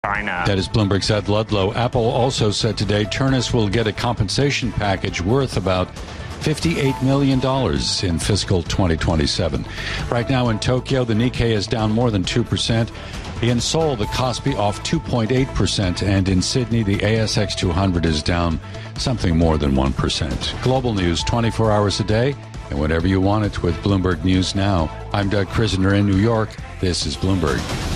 China. That is Bloomberg's Ed Ludlow. Apple also said today Turnus will get a compensation package worth about $58 million in fiscal 2027. Right now in Tokyo, the Nikkei is down more than 2%. In Seoul, the Kospi off 2.8%. And in Sydney, the ASX 200 is down something more than 1%. Global news 24 hours a day and whenever you want it with Bloomberg News Now. I'm Doug Krisner in New York. This is Bloomberg.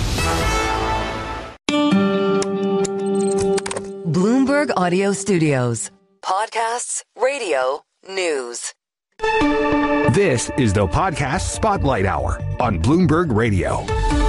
Bloomberg Audio Studios. Podcasts, radio, news. This is the Podcast Spotlight Hour on Bloomberg Radio.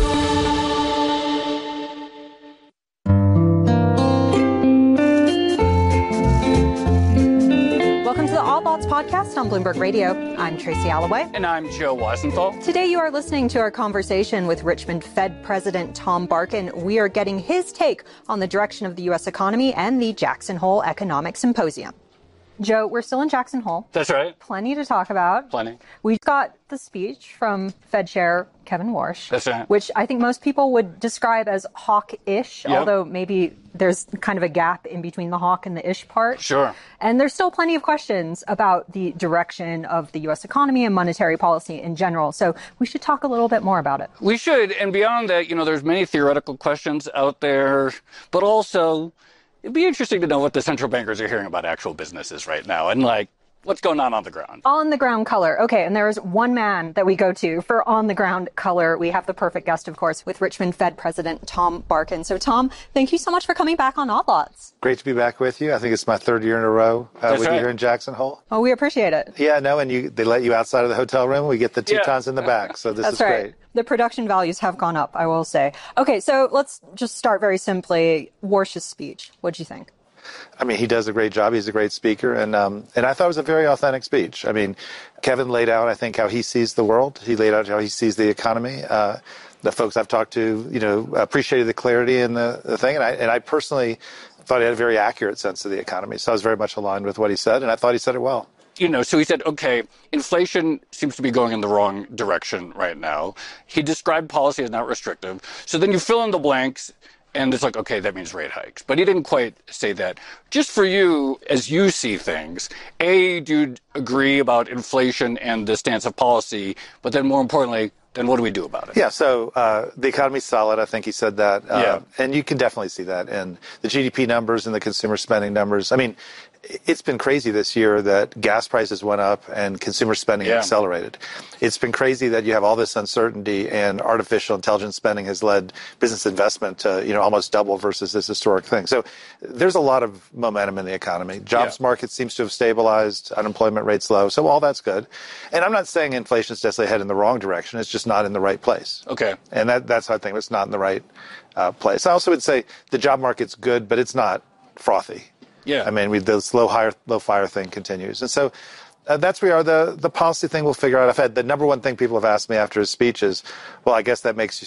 Welcome to the All Thoughts Podcast on Bloomberg Radio. I'm Tracy Alloway. And I'm Joe Weisenthal. Today you are listening to our conversation with Richmond Fed President Tom Barkin. We are getting his take on the direction of the U.S. economy and the Jackson Hole Economic Symposium. Joe, we're still in Jackson Hole. That's right. Plenty to talk about. Plenty. We got the speech from Fed Chair Kevin Warsh. That's right. Which I think most people would describe as hawkish, although maybe there's kind of a gap in between the hawk and the ish part. Sure. And there's still plenty of questions about the direction of the U.S. economy and monetary policy in general. So we should talk a little bit more about it. We should. And beyond that, there's many theoretical questions out there, but also it'd be interesting to know what the central bankers are hearing about actual businesses right now and what's going on the ground. On the ground color. Okay. And there is one man that we go to for on the ground color. We have the perfect guest, of course, with Richmond Fed President Tom Barkin. So Tom, thank you so much for coming back on All Thoughts. Great to be back with you. I think it's my third year in a row with right. you here in Jackson Hole. Oh, we appreciate it. Yeah, no, and they let you outside of the hotel room. We get the Tetons in the back. So this is right. Great. The production values have gone up, I will say. Okay, so let's just start very simply. Warsh's speech. What'd you think? I mean, he does a great job. He's a great speaker. And I thought it was a very authentic speech. I mean, Kevin laid out, I think, how he sees the world. He laid out how he sees the economy. The folks I've talked to, appreciated the clarity in the thing. And I personally thought he had a very accurate sense of the economy. So I was very much aligned with what he said. And I thought he said it well. So he said, okay, inflation seems to be going in the wrong direction right now. He described policy as not restrictive. So then you fill in the blanks. And it's like, okay, that means rate hikes. But he didn't quite say that. Just for you, as you see things, A, do you agree about inflation and the stance of policy? But then more importantly, then what do we do about it? Yeah, so the economy's solid. I think he said that. And you can definitely see that in the GDP numbers and the consumer spending numbers. I mean, it's been crazy this year that gas prices went up and consumer spending accelerated. It's been crazy that you have all this uncertainty and artificial intelligence spending has led business investment to, almost double versus this historic thing. So there's a lot of momentum in the economy. Jobs market seems to have stabilized, unemployment rate's low. So all that's good. And I'm not saying inflation is necessarily headed in the wrong direction. It's just not in the right place. Okay. And that's how I think it's not in the right place. I also would say the job market's good, but it's not frothy. Yeah. I mean, the low fire thing continues. And so that's where we are. The policy thing we'll figure out. I've had the number one thing people have asked me after his speech is, well, I guess that makes,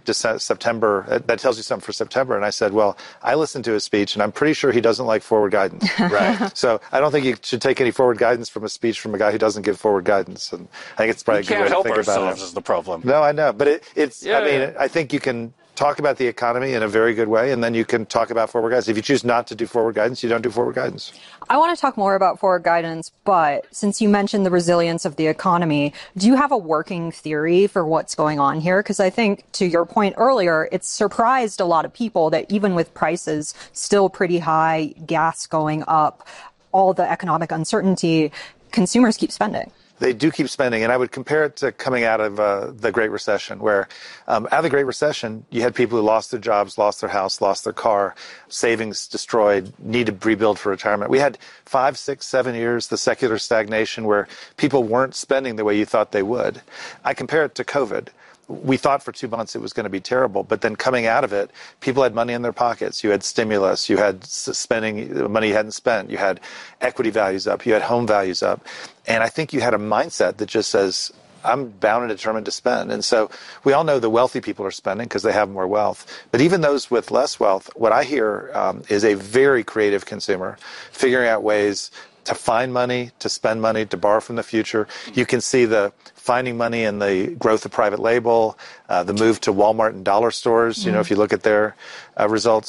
September, that tells you something for September. And I said, well, I listened to his speech and I'm pretty sure he doesn't like forward guidance. Right. So I don't think you should take any forward guidance from a speech from a guy who doesn't give forward guidance. And I think it's probably a good way to think about it. We can't help ourselves is the problem. No, I know. But I think you can talk about the economy in a very good way, and then you can talk about forward guidance. If you choose not to do forward guidance, you don't do forward guidance. I want to talk more about forward guidance, but since you mentioned the resilience of the economy, do you have a working theory for what's going on here? Because I think, to your point earlier, it's surprised a lot of people that even with prices still pretty high, gas going up, all the economic uncertainty, consumers keep spending. They do keep spending, and I would compare it to coming out of the Great Recession, where out of the Great Recession, you had people who lost their jobs, lost their house, lost their car, savings destroyed, need to rebuild for retirement. We had 5, 6, 7 years, the secular stagnation, where people weren't spending the way you thought they would. I compare it to COVID. We thought for 2 months it was going to be terrible, but then coming out of it, people had money in their pockets. You had stimulus, you had spending money you hadn't spent, you had equity values up, you had home values up. And I think you had a mindset that just says, I'm bound and determined to spend. And so we all know the wealthy people are spending because they have more wealth. But even those with less wealth, what I hear is a very creative consumer figuring out ways to find money, to spend money, to borrow from the future. You can see the finding money in the growth of private label, the move to Walmart and dollar stores, if you look at their results.